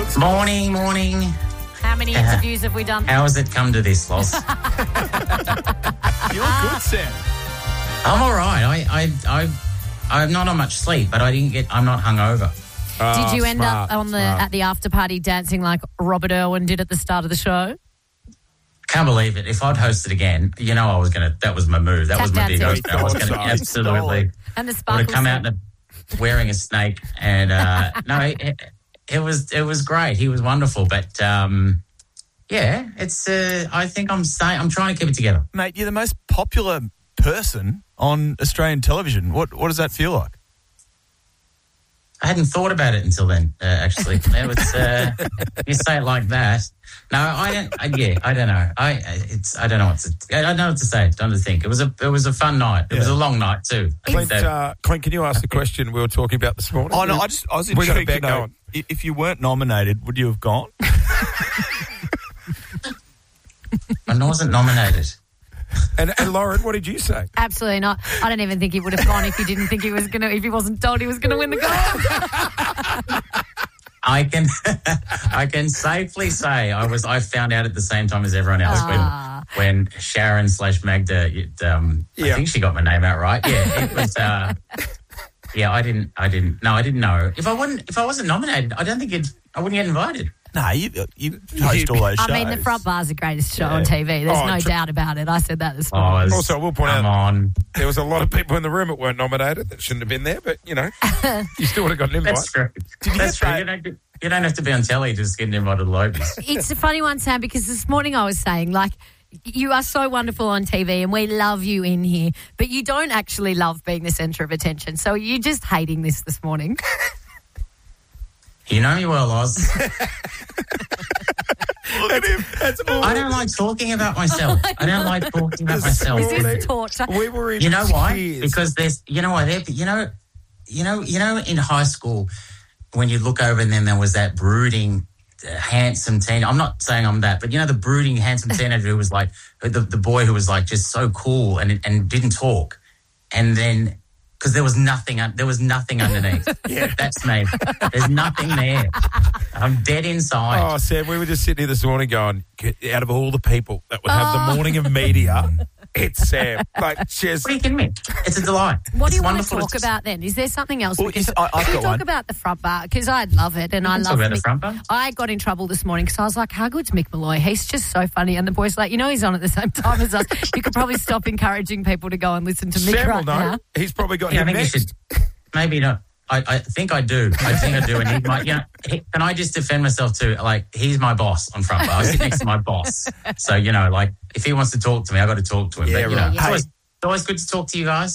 Morning. How many interviews have we done? How has it come to this, Loz? You're good, Sam. I'm all right. I'm not on much sleep, but I'm not hungover. Did you end up at the after party dancing like Robert Irwin did at the start of the show? Can't believe it. If I'd hosted again, that was my move. That was my big host. I was going to absolutely. And the would sparkle have come out wearing a snake, and it was great. He was wonderful, but it's. I think I'm trying to keep it together, Mate, you're the most popular person on Australian television. What does that feel like? I hadn't thought about it until then. Actually, it was. You say it like that. No, I don't. I don't know. I don't know what to. I don't know what to say. I don't think it was a fun night. It was a long night too. Clint, can you ask the question we were talking about this morning? Oh no, I was intrigued to know if you weren't nominated, would you have gone? I wasn't nominated. And Lauren, what did you say? Absolutely not. I don't even think he would have gone if he didn't think he was going to, if he wasn't told he was going to win the gold. I can safely say I found out at the same time as everyone else when Sharon / Magda, I think she got my name out right. Yeah, it was. I didn't know. If I wasn't nominated, I don't think I wouldn't get invited. No, you host all those shows. I mean, the Front Bar's the greatest show on TV. There's no doubt about it. I said that this morning. Also, we'll point out there was a lot of people in the room that weren't nominated that shouldn't have been there, but, you still would have got an invite. That's true. That's true. You don't have to be on telly to just get invited to the Lobies. It's a funny one, Sam, because this morning I was saying, you are so wonderful on TV and we love you in here, but you don't actually love being the centre of attention. So are you just hating this morning? You know me well, Oz. Look at him. That's all. I don't like talking about myself. I don't like talking about myself. Is this torture? We were in You know why? tears. Because there's, in high school when you look over and then there was that brooding, handsome teen. I'm not saying I'm that, but the brooding, handsome teenager who was like the boy who was like just so cool and didn't talk, and then. Because there was nothing underneath. Yeah. That's me. There's nothing there. I'm dead inside. Oh, Sam, we were just sitting here this morning going, out of all the people that would have the morning of media, it's Sam. What are you kidding me? It's a delight. What do you want to talk about then? Is there something else? Well, Can I've we got talk one. about the Front Bar? Because I love it. And I love talk about the Front Bar. I got in trouble this morning because I was like, how good's Mick Malloy? He's just so funny. And the boys like, he's on at the same time as us. You could probably stop encouraging people to go and listen to Mick Sam right will know. now. He's probably got I him think next. you should. Maybe not. I think I do. And he might, can I just defend myself too? He's my boss on Front Bar. I sit next to my boss. So, if he wants to talk to me, I've got to talk to him. Yeah, but, right. it's always good to talk to you guys.